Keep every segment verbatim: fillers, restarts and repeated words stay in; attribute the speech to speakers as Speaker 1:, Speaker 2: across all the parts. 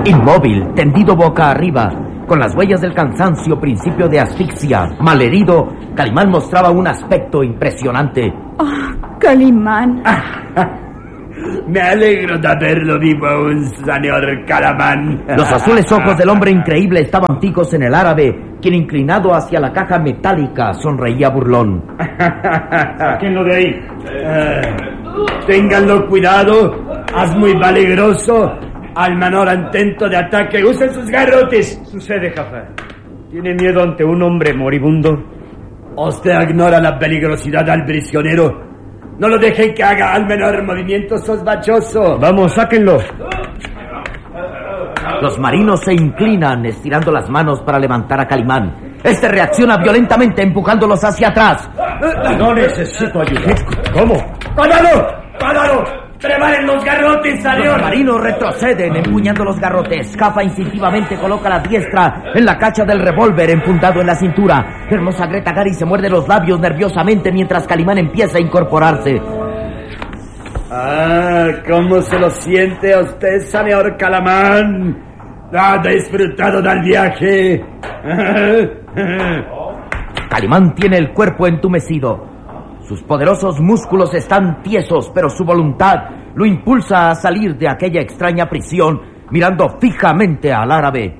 Speaker 1: Inmóvil, tendido boca arriba, con las huellas del cansancio, principio de asfixia, malherido, Calimán mostraba un aspecto impresionante.
Speaker 2: Oh, Calimán.
Speaker 3: Me alegro de haberlo vivo aún, señor Calimán.
Speaker 1: Los azules ojos del hombre increíble estaban fijos en el árabe, quien inclinado hacia la caja metálica sonreía burlón.
Speaker 3: Sáquenlo de ahí. Eh, ténganlo cuidado, haz muy peligroso. Al menor intento de ataque, usen sus garrotes.
Speaker 4: Sucede, jefe. ¿Tiene miedo ante un hombre moribundo?
Speaker 3: Usted ignora la peligrosidad del prisionero. No lo dejen que haga al menor movimiento sospechoso.
Speaker 4: Vamos, sáquenlo.
Speaker 1: Los marinos se inclinan, estirando las manos para levantar a Calimán. Este reacciona violentamente, empujándolos hacia atrás.
Speaker 4: No necesito ayuda. ¿Cómo?
Speaker 3: ¡Cuidado! ¡Cuidado! ¡Preparen los garrotes, señor!
Speaker 1: Los marinos retroceden, empuñando los garrotes. Jaffa instintivamente coloca la diestra en la cacha del revólver enfundado en la cintura. La hermosa Greta Gary se muerde los labios nerviosamente mientras Calimán empieza a incorporarse.
Speaker 3: Ah, ¿cómo se lo siente usted, señor Calimán? ¿Ha disfrutado del viaje?
Speaker 1: Calimán tiene el cuerpo entumecido. Sus poderosos músculos están tiesos, pero su voluntad lo impulsa a salir de aquella extraña prisión, mirando fijamente al árabe.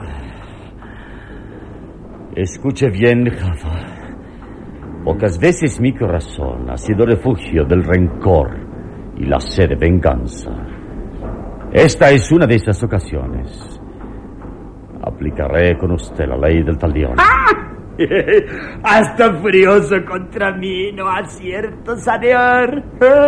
Speaker 5: Escuche bien, Jaffa. Pocas veces mi corazón ha sido refugio del rencor y la sed de venganza. Esta es una de esas ocasiones. Aplicaré con usted la ley del talión.
Speaker 3: ¡Ah! Hasta furioso contra mí, ¿no es cierto, señor?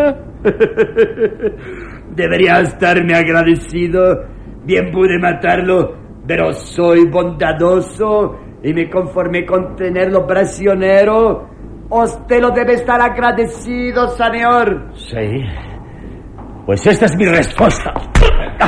Speaker 3: Debería estarme agradecido. Bien pude matarlo, pero soy bondadoso y me conformé con tenerlo prisionero. Usted lo debe estar agradecido, señor.
Speaker 5: Sí. Pues esta es mi respuesta.